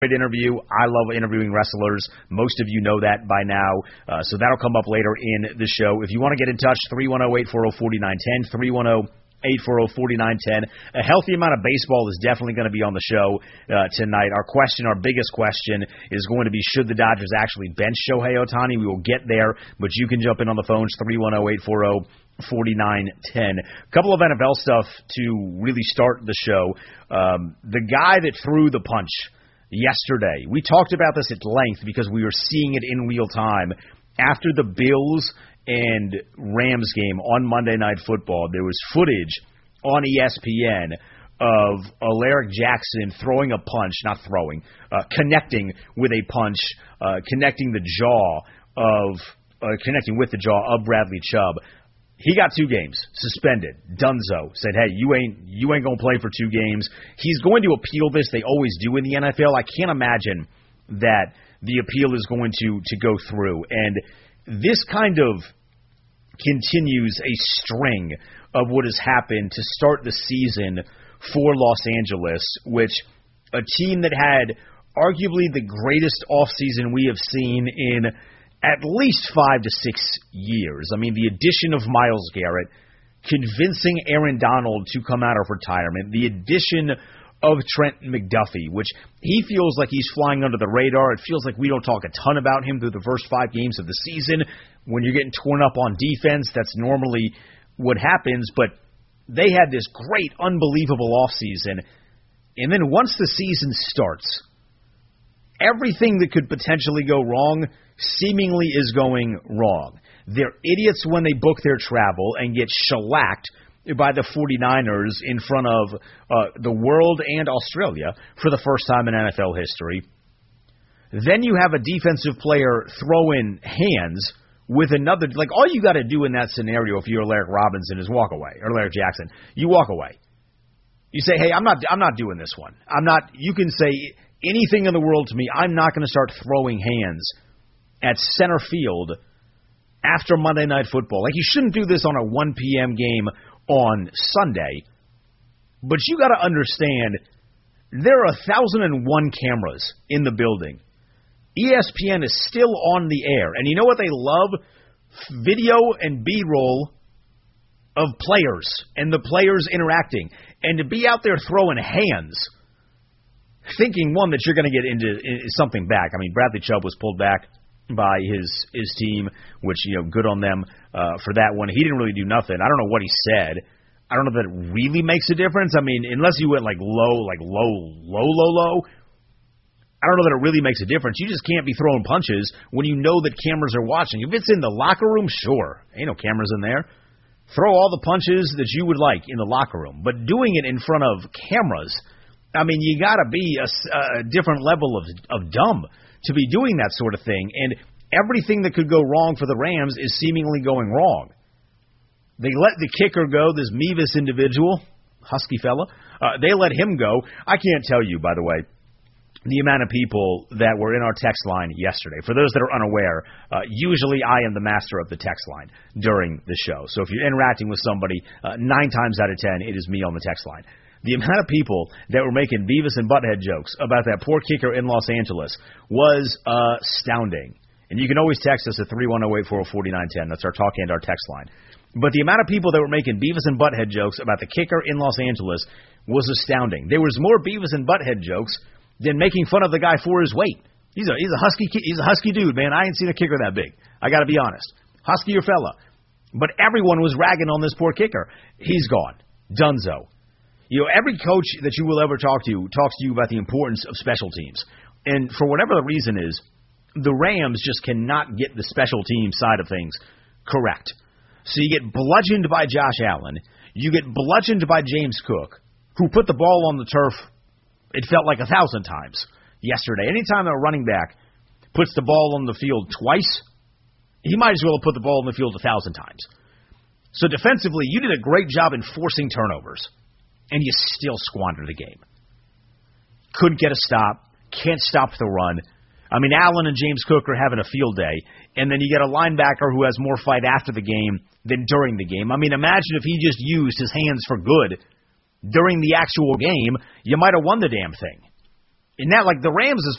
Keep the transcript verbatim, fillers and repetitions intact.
Great interview. I love interviewing wrestlers. Most of you know that by now. Uh, so that'll come up later in the show. If you want to get in touch, three one zero, eight four zero, four nine one zero, three one zero, eight four zero, four nine one zero. A healthy amount of baseball is definitely going to be on the show uh, tonight. Our question, our biggest question, is going to be, should the Dodgers actually bench Shohei Ohtani? We will get there, but you can jump in on the phones, three one zero, eight four zero, four nine one zero. A couple of N F L stuff to really start the show. Um, the guy that threw the punch yesterday, we talked about this at length because we were seeing it in real time. After the Bills and Rams game on Monday Night Football, there was footage on E S P N of Alaric Jackson throwing a punch, not throwing, uh, connecting with a punch, uh, connecting the jaw of, uh, connecting with the jaw of Bradley Chubb. He got two games, suspended. Dunzo said, hey, you ain't you ain't going to play for two games. He's going to appeal this. They always do in the N F L. I can't imagine that the appeal is going to, to go through. And this kind of continues a string of what has happened to start the season for Los Angeles, which a team that had arguably the greatest offseason we have seen in at least five to six years. I mean, the addition of Myles Garrett, convincing Aaron Donald to come out of retirement, the addition of Trent McDuffie, which he feels like he's flying under the radar. It feels like we don't talk a ton about him through the first five games of the season. When you're getting torn up on defense, that's normally what happens, but they had this great, unbelievable offseason, and then once the season starts, everything that could potentially go wrong seemingly is going wrong. They're idiots when they book their travel and get shellacked by the 49ers in front of uh, the world and Australia for the first time in N F L history. Then you have a defensive player throw in hands with another. Like, all you got to do in that scenario if you're Alaric Robinson is walk away, or Alaric Jackson. You walk away. You say, hey, I'm not I'm not doing this one. I'm not. You can say anything in the world to me. I'm not going to start throwing hands at center field after Monday Night Football. Like, you shouldn't do this on a one p.m. game on Sunday. But you got to understand, there are one thousand one cameras in the building. E S P N is still on the air. And you know what they love? Video and B-roll of players and the players interacting. And to be out there throwing hands, thinking, one, that you're going to get into something back. I mean, Bradley Chubb was pulled back by his his team, which, you know, good on them uh, for that one. He didn't really do nothing. I don't know what he said. I don't know that it really makes a difference. I mean, unless you went like low, like low, low, low, low, I don't know that it really makes a difference. You just can't be throwing punches when you know that cameras are watching. If it's in the locker room, sure. Ain't no cameras in there. Throw all the punches that you would like in the locker room. But doing it in front of cameras, I mean, you got to be a, a different level of, of dumb to be doing that sort of thing. And everything that could go wrong for the Rams is seemingly going wrong. They let the kicker go, this Mevis individual, husky fella. Uh, they let him go. I can't tell you, by the way, the amount of people that were in our text line yesterday. For those that are unaware, uh, usually I am the master of the text line during the show. So if you're interacting with somebody, uh, nine times out of ten, it is me on the text line. The amount of people that were making Beavis and Butthead jokes about that poor kicker in Los Angeles was uh, astounding. And you can always text us at three one zero, eight four zero, four nine one zero. That's our talk and our text line. But the amount of people that were making Beavis and Butthead jokes about the kicker in Los Angeles was astounding. There was more Beavis and Butthead jokes than making fun of the guy for his weight. He's a he's a husky he's a husky dude, man. I ain't seen a kicker that big. I got to be honest. Huskier fella. But everyone was ragging on this poor kicker. He's gone. Dunzo. You know, every coach that you will ever talk to talks to you about the importance of special teams. And for whatever the reason is, the Rams just cannot get the special team side of things correct. So you get bludgeoned by Josh Allen. You get bludgeoned by James Cook, who put the ball on the turf, it felt like a thousand times yesterday. Anytime a running back puts the ball on the field twice, he might as well have put the ball on the field a thousand times. So defensively, you did a great job in forcing turnovers, and you still squandered the game. Couldn't get a stop. Can't stop the run. I mean, Allen and James Cook are having a field day, and then you get a linebacker who has more fight after the game than during the game. I mean, imagine if he just used his hands for good during the actual game, you might have won the damn thing. And that, like, the Rams, as